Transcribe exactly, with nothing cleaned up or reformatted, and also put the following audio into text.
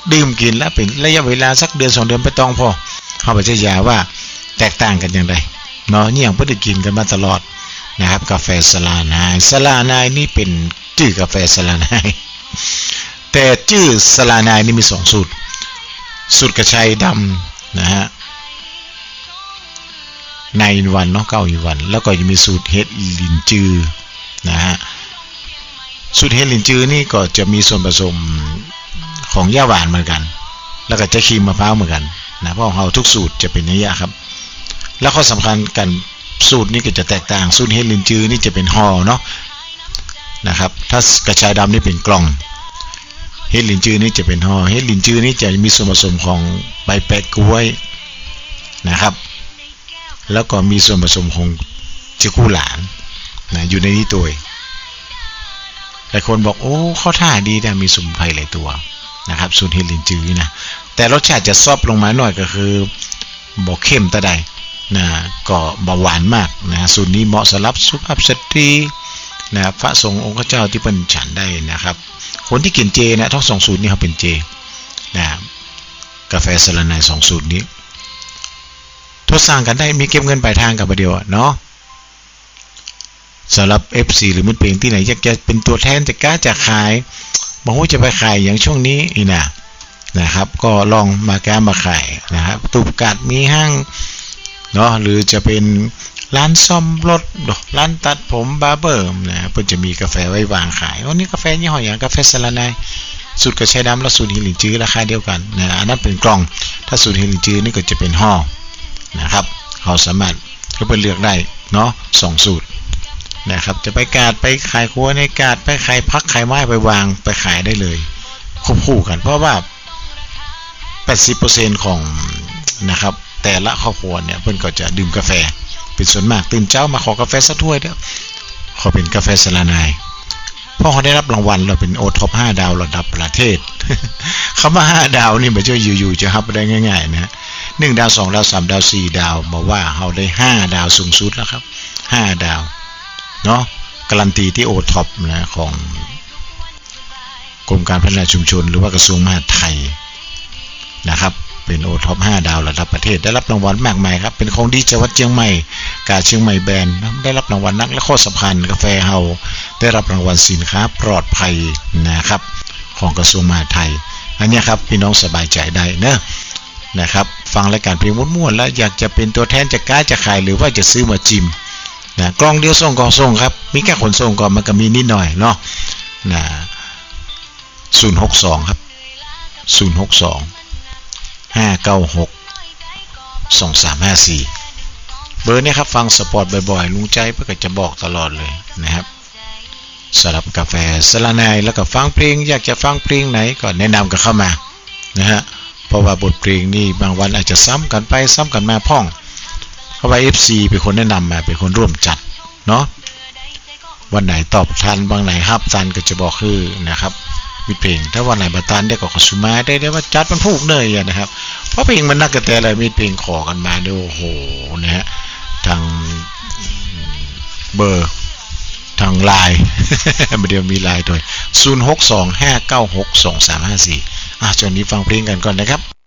ดื่มกินแล้วเป็นระยะเวลาสักเดือนสองเดือนไปต้องพอเขาไปเฉยๆว่าแตกต่างกันอย่างไรเนาะเนี่ยไม่ได้กินกันมาตลอดนะครับกาแฟสลานายสลานายนี่เป็นชื่อกาแฟสลานายแต่ชื่อสลานายนี่มีสองสูตรสูตรกระชายดำนะฮะในวันเนาะเก้าอีวันแล้วก็จะมีสูตรเฮ็ดลินจือนะฮะสูตรเฮ็ดลินจือนี่ก็จะมีส่วนผสมของย่าหวานเหมือนกันแล้วก็จะครีมมะพร้าวเหมือนกันนะเพราะของเราทุกสูตรจะเป็นอย่างนี้ครับแล้วข้อสำคัญกันสูตรนี้ก็จะแตกต่างสูตรเฮ็ดลินจือนี่จะเป็นห่อเนาะนะครับถ้ากระชายดำนี่เป็นกล่องเฮ็ดลินจือนี่จะเป็นห่อเฮ็ดลินจือนี่จะมีส่วนผสมของใบแปะกล้วยนะครับแล้วก็มีส่วนผสมของเจ้ากู้หลานนะอยู่ในนี้ตัวหลายคนบอกโอ้ข้อท่าดีแต่มีสมุนไพรหลายตัวนะครับสูตรเฮ็ดลินจือนะแต่รสชาติจะซอบลงมาหน่อยก็คือบอกเข้มแต่ใดนะก็เบาหวานมากนะสูตรนี้เหมาะสำหรับสุภาพสตรีนะพระสงฆ์องค์เจ้าที่เป็นฉันได้นะครับคนที่กินเจนะทั้งสองสูตรนี้เขาเป็นเจนะกาแฟสลานายสองสูตรนี้ทดสร้างกันได้มีเก็บเงินปลายทางกับประเดียวเนาะสำหรับ เอฟ ซี หรือมิตรเพลงที่ไหนอยากจะเป็นตัวแทนจะกล้าจะขายบอกว่าจะไปขายอย่างช่วงนี้อีนะนะครับก็ลองมากล้ามาขายนะครับตูบกัดมีห้างเนาะหรือจะเป็นร้านซ่อมรถร้านตัดผมบาร์เบอร์นะเพิ่นจะมีกาแฟไว้วางขายวันนี้กาแฟยี่ห้ออย่างกาแฟสลานายสูตรกระชายดำและสูตรเฮ็ดลินจือราคาเดียวกันนะอันนั้นเป็นกล่องถ้าสูตรเฮ็ดลินจือนี่ก็จะเป็นห่อนะครับเขาสามารถก็ไปเลือกได้เนาะสองสูตรนะครับจะไปกาดไปขายครัวในกาดไปขายพักขายไม้ไปวางไปขายได้เลยควบคู่กันเพราะว่า แปดสิบเปอร์เซ็นต์ ของนะครับแต่ละครอบครัวเนี่ยเพิ่นก็จะดื่มกาแฟเป็นส่วนมากตื่นเช้ามาขอกาแฟสักถ้วยเด้อขอเป็นกาแฟสลานายเพราะเขาได้รับรางวัลเราเป็นโอท็อปห้าดาวระดับประเทศคำว่าห้าดาวนี่ไม่ใช่อยู่ๆจะรับได้ง่ายๆนะหนึ่งดาวสองดาวสามดาวสี่ดาวบอกว่าเขาได้ห้าดาวสูงสุดแล้วครับห้าดาวเนาะการันตีที่โอท็อปนะของกรมการพัฒนาชุมชนหรือว่ากระทรวงมหาดไทยนะครับเป็นโอท็อปห้าดาวระดับประเทศได้รับรางวัลมากมายครับเป็นของดีจังหวัดเชียงใหม่กาเชียงใหม่แบรนด์ได้รับรางวัลนักและข้อสำคัญกาแฟเฮาได้รับรางวัลสินค้าปลอดภัยนะครับของกระทรวงมหาดไทยอันนี้ครับพี่น้องสบายใจได้เนอะนะครับฟังรายการเพลงม้วนๆแล้วอยากจะเป็นตัวแทนจะกล้าจะขายหรือว่าจะซื้อมาจิมนะกล่องเดียวส่งกล่องส่งครับมีแค่ขนส่งก่อนมันก็มีนิดหน่อยเนาะนะศูนย์หกสองครับศูนย์หกสองห้าเก้าหกสองสามห้าสี่เบอร์นี้ครับฟังสปอร์ตบ่อยๆลุงใจเพื่อจะบอกตลอดเลยนะครับสำหรับกาแฟสลานายแล้วก็ฟังเพลงอยากจะฟังเพลงไหนก็แนะนำกันเข้ามานะฮะเพราะว่าบทเพลงนี่บางวันอาจจะซ้ำกันไปซ้ำกันมาพ่องเพราะว่า เอฟ ซี เป็นคนแนะนำมาเป็นคนร่วมจัดเนาะวันไหนตอบทันบางไหนฮับทันก็จะบอกคือนะครับมีเพลงถ้าวันไหนบัตันได้ก็ขอสุมาได้ได้ว่าจัดมันพูกเนยนะครับเพราะเพลงมันนักกระแตอะไรมีเพลงขอกันมาด้วยโอ้โหนะฮะทางเบอร์ทางไลน์เดี๋ยวมีไลน์ด้วยศูนย์หกสองห้าเก้าหกสองสามห้าสี่อ่ะจนนี้ฟังเพลงกันก่อนนะครับ